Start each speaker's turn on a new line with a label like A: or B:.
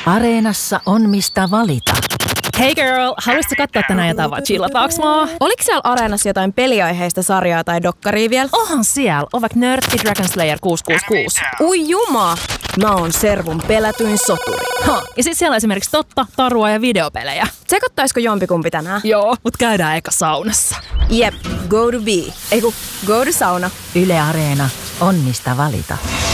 A: Areenassa on mistä valita.
B: Hey girl, haluaisitko katsoa tänään jotain vai chillataaks vaan?
C: Oliko siellä Areenassa jotain peliaiheista sarjaa tai dokkaria vielä?
B: Onhan siellä, on vaikka Nörtti Dragon Slayer 666.
C: Ui juma! Mä oon Servun pelätyin soturi.
B: Ja sit siellä on esimerkiksi totta, tarua ja videopelejä.
C: Tsekottaisiko jompikumpi tänään?
B: Joo, mut käydään eka saunassa.
C: Jep, go to be. Go to sauna.
A: Yle Areena on mistä valita.